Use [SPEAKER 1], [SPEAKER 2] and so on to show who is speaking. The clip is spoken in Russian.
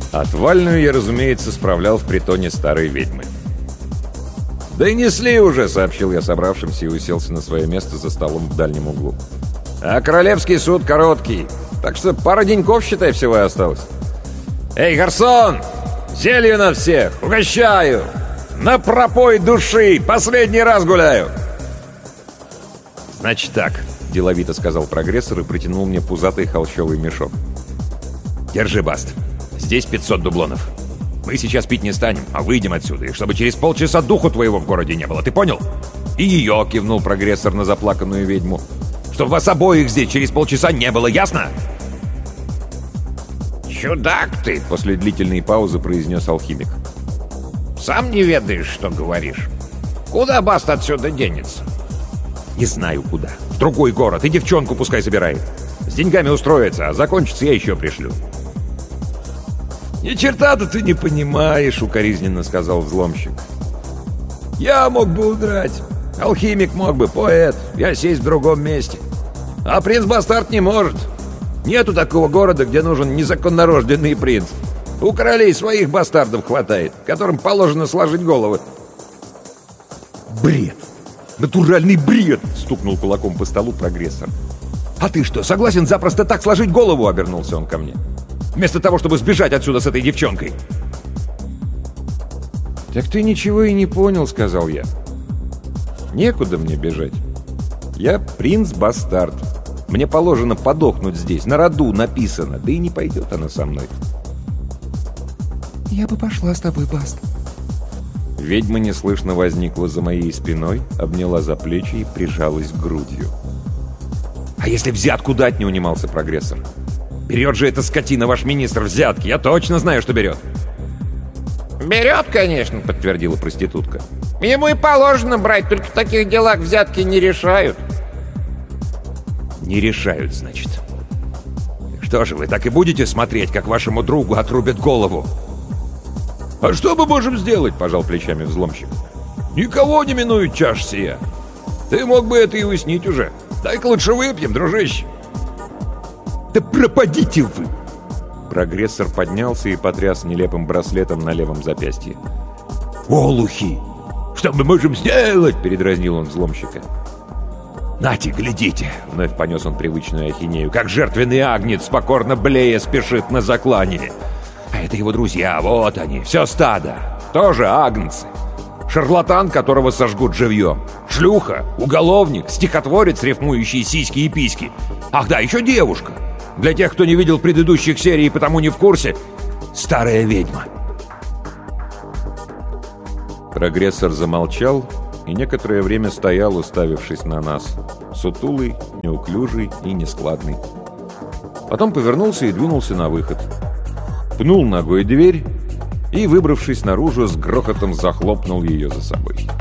[SPEAKER 1] Отвальную я, разумеется, справлял в притоне старой ведьмы. «Да и несли уже», — сообщил я собравшимся и уселся на свое место за столом в дальнем углу. «А королевский суд короткий, так что пара деньков, считай, всего и осталось. Эй, гарсон! Зелье на всех! Угощаю! На пропой души! Последний раз гуляю!» «Значит так», — деловито сказал прогрессор и протянул мне пузатый холщовый мешок. «Держи, Баст. Здесь 500 дублонов. Мы сейчас пить не станем, а выйдем отсюда, и чтобы через полчаса духу твоего в городе не было, ты понял? И ее», — кивнул прогрессор на заплаканную ведьму, «чтобы вас обоих здесь через полчаса не было, ясно?»
[SPEAKER 2] «Чудак ты!» —
[SPEAKER 1] после длительной паузы произнес алхимик.
[SPEAKER 2] «Сам не ведаешь, что говоришь. Куда Баст отсюда денется?»
[SPEAKER 1] «Не знаю куда. В другой город. И девчонку пускай забирает. С деньгами устроится, а закончится я еще пришлю». «Ни черта-то ты не понимаешь», — укоризненно сказал взломщик. «Я мог бы удрать. Алхимик мог бы, поэт. Я сесть в другом месте. А принц-бастард не может. Нету такого города, где нужен незаконнорожденный принц. У королей своих бастардов хватает, которым положено сложить головы». «Бред! Натуральный бред!» — стукнул кулаком по столу прогрессор. «А ты что, согласен запросто так сложить голову?» — обернулся он ко мне. «Вместо того, чтобы сбежать отсюда с этой девчонкой!» «Так ты ничего и не понял», — сказал я. «Некуда мне бежать. Я принц-бастард. Мне положено подохнуть здесь, на роду написано, да и не пойдет она со мной».
[SPEAKER 3] «Я бы пошла с тобой, Баст».
[SPEAKER 1] Ведьма неслышно возникла за моей спиной, обняла за плечи и прижалась грудью. «А если взятку дать?» — не унимался прогрессор. «Берет же эта скотина, ваш министр, взятки! Я точно знаю, что берет!»
[SPEAKER 2] «Берет, конечно», — подтвердила проститутка. «Ему и положено брать, только в таких делах взятки не решают».
[SPEAKER 1] «Не решают, значит. Что же вы, так и будете смотреть, как вашему другу отрубят голову?» «А что мы можем сделать?» — пожал плечами взломщик. «Никого не минует чаш сия. Ты мог бы это и уяснить уже. Дай-ка лучше выпьем, дружище». «Да пропадите вы!» Прогрессор поднялся и потряс нелепым браслетом на левом запястье. «Олухи! Что мы можем сделать?» — передразнил он взломщика. «Нате, глядите!» — вновь понес он привычную ахинею. «Как жертвенный агнец, покорно блея, спешит на заклание. А это его друзья, вот они, все стадо. Тоже агнцы. Шарлатан, которого сожгут живьем. Шлюха, уголовник, стихотворец, рифмующий сиськи и письки. Ах да, еще девушка. Для тех, кто не видел предыдущих серий и потому не в курсе, старая ведьма». Прогрессор замолчал и некоторое время стоял, уставившись на нас, сутулый, неуклюжий и нескладный. Потом повернулся и двинулся на выход. Пнул ногой дверь и, выбравшись наружу, с грохотом захлопнул ее за собой.